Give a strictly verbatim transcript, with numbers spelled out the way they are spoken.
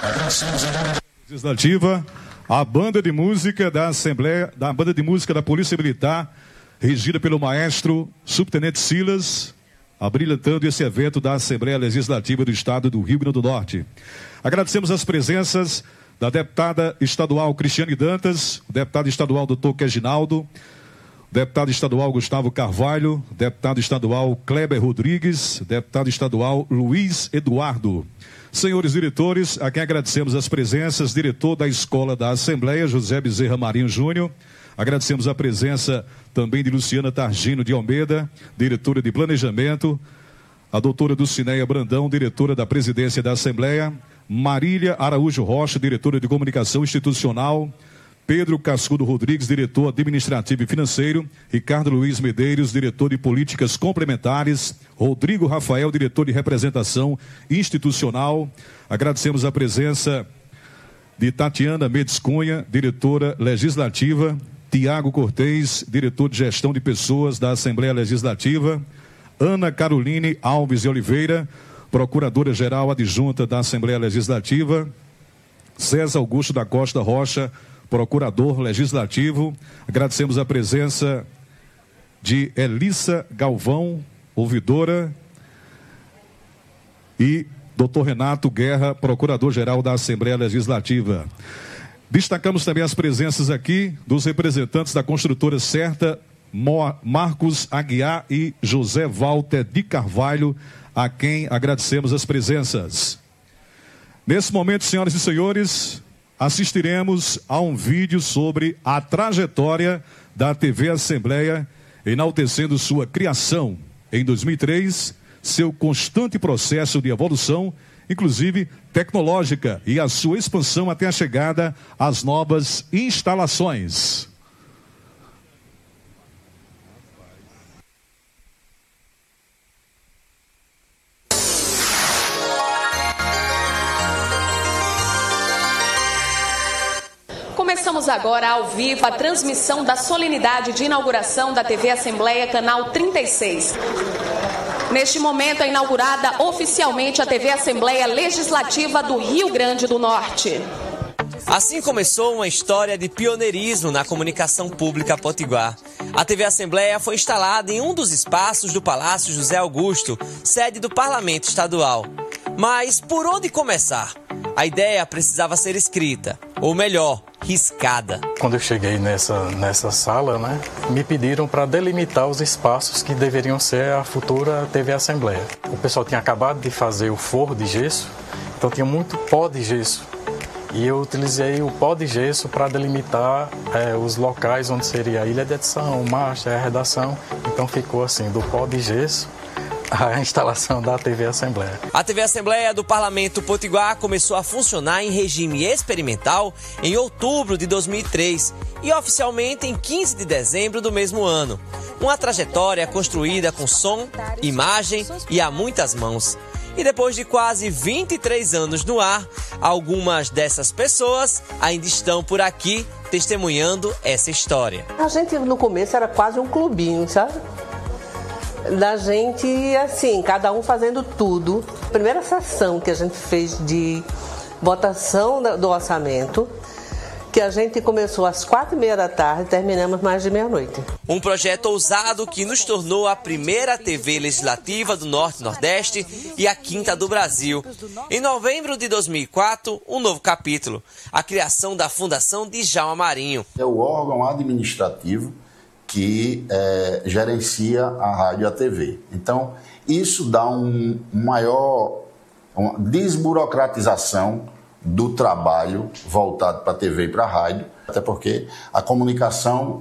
Legislativa, a banda de música da Assembleia, da banda de música da Polícia Militar, regida pelo maestro Subtenente Silas, abrilhantando esse evento da Assembleia Legislativa do Estado do Rio Grande do Norte. Agradecemos as presenças da deputada estadual Cristiane Dantas, o deputado estadual doutor Queginaldo, deputado estadual Gustavo Carvalho, deputado estadual Kleber Rodrigues, deputado estadual Luiz Eduardo. Senhores diretores, a quem agradecemos as presenças, diretor da Escola da Assembleia, José Bezerra Marinho Júnior. Agradecemos a presença também de Luciana Targino de Almeida, diretora de Planejamento, a doutora Dulcineia Brandão, diretora da Presidência da Assembleia, Marília Araújo Rocha, diretora de Comunicação Institucional, Pedro Cascudo Rodrigues, diretor administrativo e financeiro, Ricardo Luiz Medeiros, diretor de políticas complementares, Rodrigo Rafael, diretor de representação institucional. Agradecemos a presença de Tatiana Mendes Cunha, diretora legislativa, Tiago Cortez, diretor de gestão de pessoas da Assembleia Legislativa, Ana Caroline Alves de Oliveira, procuradora-geral adjunta da Assembleia Legislativa, César Augusto da Costa Rocha, procurador legislativo. Agradecemos a presença de Elissa Galvão, ouvidora, e doutor Renato Guerra, procurador-geral da Assembleia Legislativa. Destacamos também as presenças aqui dos representantes da construtora Certa, Marcos Aguiar e José Walter de Carvalho, a quem agradecemos as presenças. Nesse momento, senhoras e senhores, assistiremos a um vídeo sobre a trajetória da T V Assembleia, enaltecendo sua criação em dois mil e três, seu constante processo de evolução, inclusive tecnológica, e a sua expansão até a chegada às novas instalações. Começamos agora ao vivo a transmissão da solenidade de inauguração da T V Assembleia Canal trinta e seis. Neste momento é inaugurada oficialmente a T V Assembleia Legislativa do Rio Grande do Norte. Assim começou uma história de pioneirismo na comunicação pública potiguar. A T V Assembleia foi instalada em um dos espaços do Palácio José Augusto, sede do Parlamento Estadual. Mas por onde começar? A ideia precisava ser escrita, ou melhor, riscada. Quando eu cheguei nessa, nessa sala, né, me pediram para delimitar os espaços que deveriam ser a futura T V Assembleia. O pessoal tinha acabado de fazer o forro de gesso, então tinha muito pó de gesso. E eu utilizei o pó de gesso para delimitar é, os locais onde seria a ilha de edição, o mastro, a redação. Então ficou assim, do pó de gesso a instalação da T V Assembleia. A T V Assembleia do Parlamento Potiguar começou a funcionar em regime experimental em outubro de dois mil e três e oficialmente em quinze de dezembro do mesmo ano. Uma trajetória construída com som, imagem e a muitas mãos. E depois de quase vinte e três anos no ar, algumas dessas pessoas ainda estão por aqui testemunhando essa história. A gente no começo era quase um clubinho, sabe? Da gente, assim, cada um fazendo tudo. A primeira sessão que a gente fez de votação do orçamento, que a gente começou às quatro e meia da tarde e terminamos mais de meia-noite. Um projeto ousado que nos tornou a primeira T V legislativa do Norte e Nordeste e a quinta do Brasil. Em novembro de dois mil e quatro, um novo capítulo, a criação da Fundação Djalma Marinho. É o órgão administrativo que é, gerencia a rádio e a T V. Então, isso dá um maior, uma desburocratização do trabalho voltado para a T V e para a rádio, até porque a comunicação